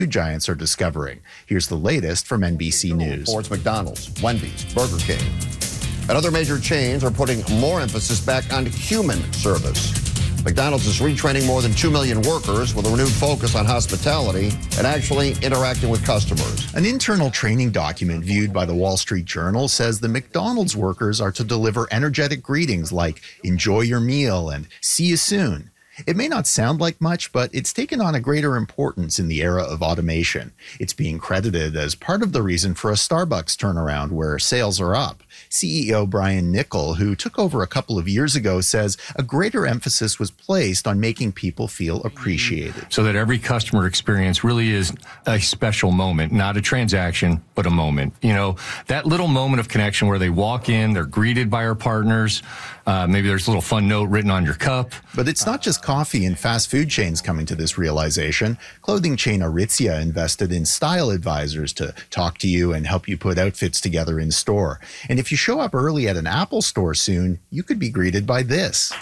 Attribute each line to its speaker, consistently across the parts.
Speaker 1: giants are discovering. Here's the latest from NBC News.
Speaker 2: Towards McDonald's, Wendy's, Burger King, and other major chains are putting more emphasis back on human service. McDonald's is retraining more than 2 million workers with a renewed focus on hospitality and actually interacting with customers.
Speaker 1: An internal training document viewed by the Wall Street Journal says the McDonald's workers are to deliver energetic greetings like "enjoy your meal" and "see you soon." It may not sound like much, but it's taken on a greater importance in the era of automation. It's being credited as part of the reason for a Starbucks turnaround where sales are up. CEO Brian Niccol, who took over a couple of years ago, says a greater emphasis was placed on making people feel appreciated.
Speaker 3: So that every customer experience really is a special moment, not a transaction, but a moment. You know, that little moment of connection where they walk in, they're greeted by our partners. Maybe there's a little fun note written on your cup.
Speaker 1: But it's not just coffee and fast food chains coming to this realization. Clothing chain Aritzia invested in style advisors to talk to you and help you put outfits together in store. And if you show up early at an Apple store soon, you could be greeted by this.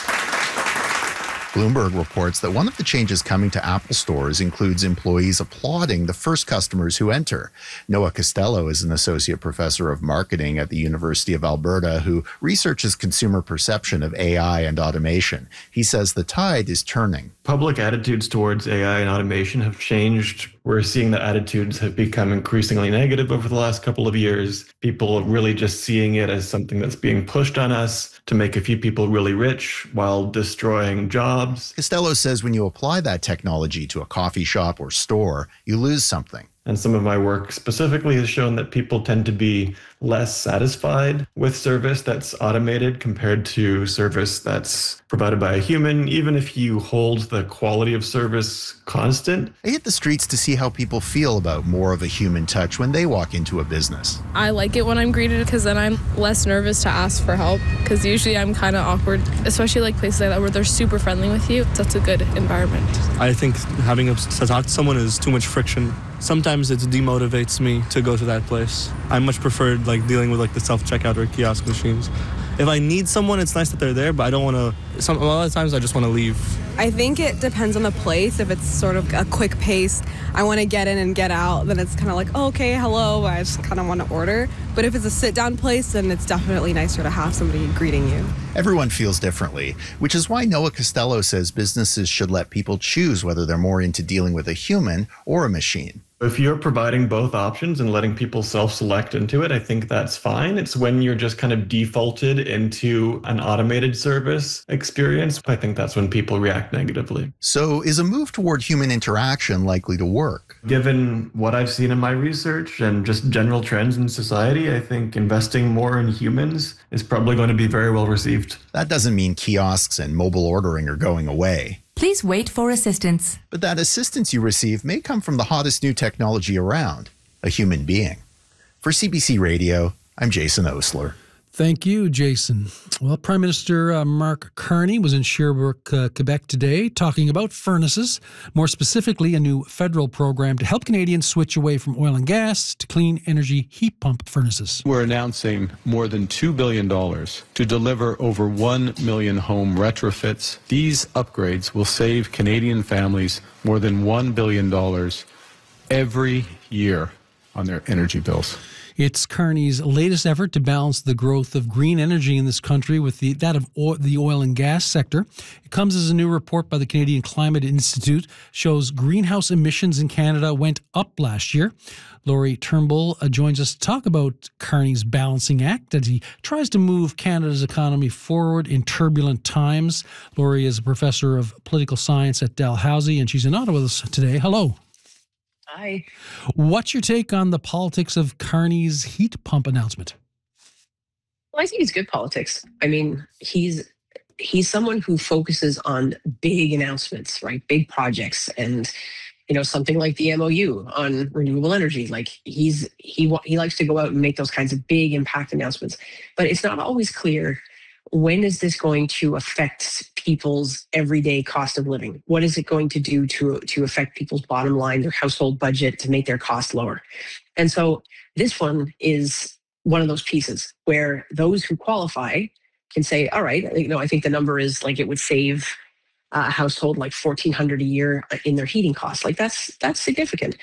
Speaker 1: Bloomberg reports that one of the changes coming to Apple stores includes employees applauding the first customers who enter. Noah Costello is an associate professor of marketing at the University of Alberta who researches consumer perception of AI and automation. He says the tide is turning.
Speaker 4: Public attitudes towards AI and automation have changed. We're seeing that attitudes have become increasingly negative over the last couple of years. People really just seeing it as something that's being pushed on us to make a few people really rich while destroying jobs.
Speaker 1: Costello says when you apply that technology to a coffee shop or store, you lose something.
Speaker 4: And some of my work specifically has shown that people tend to be less satisfied with service that's automated compared to service that's provided by a human, even if you hold the quality of service constant.
Speaker 1: I hit the streets to see how people feel about more of a human touch when they walk into a business.
Speaker 5: I like it when I'm greeted because then I'm less nervous to ask for help because usually I'm kind of awkward, especially like places like that where they're super friendly with you. That's a good environment.
Speaker 6: I think having to talk to someone is too much friction. Sometimes it demotivates me to go to that place. I much prefer dealing with the self-checkout or kiosk machines. If I need someone, it's nice that they're there, but I don't want to. A lot of times I just want to leave.
Speaker 7: I think it depends on the place. If it's sort of a quick pace, I want to get in and get out, then it's kind of like, oh, okay, hello, I just kind of want to order. But if it's a sit-down place, then it's definitely nicer to have somebody greeting you.
Speaker 1: Everyone feels differently, which is why Noah Costello says businesses should let people choose whether they're more into dealing with a human or a machine.
Speaker 4: If you're providing both options and letting people self-select into it, I think that's fine. It's when you're just kind of defaulted into an automated service experience, I think that's when people react negatively.
Speaker 1: So is a move toward human interaction likely to work?
Speaker 4: Given what I've seen in my research and just general trends in society, I think investing more in humans is probably going to be very well received.
Speaker 1: That doesn't mean kiosks and mobile ordering are going away.
Speaker 8: Please wait for assistance.
Speaker 1: But that assistance you receive may come from the hottest new technology around, a human being. For CBC Radio, I'm Jason Osler.
Speaker 9: Thank you, Jason. Well, Prime Minister Mark Carney was in Sherbrooke, Quebec today talking about furnaces, more specifically a new federal program to help Canadians switch away from oil and gas to clean energy heat pump furnaces.
Speaker 10: We're announcing more than $2 billion to deliver over 1 million home retrofits. These upgrades will save Canadian families more than $1 billion every year on their energy bills.
Speaker 9: It's Carney's latest effort to balance the growth of green energy in this country with that of the oil and gas sector. It comes as a new report by the Canadian Climate Institute shows greenhouse emissions in Canada went up last year. Laurie Turnbull joins us to talk about Carney's balancing act as he tries to move Canada's economy forward in turbulent times. Laurie is a professor of political science at Dalhousie, and she's in Ottawa with us today. Hello.
Speaker 11: Hi.
Speaker 9: What's your take on the politics of Carney's heat pump announcement?
Speaker 11: Well, I think it's good politics. I mean, he's someone who focuses on big announcements, right? Big projects, and something like the MOU on renewable energy. Like he likes to go out and make those kinds of big impact announcements. But it's not always clear, when is this going to affect people's everyday cost of living? What is it going to do to affect people's bottom line, their household budget, to make their costs lower? And so this one is one of those pieces where those who qualify can say, all right, I think the number is it would save a household like $1,400 a year in their heating costs. Like that's significant.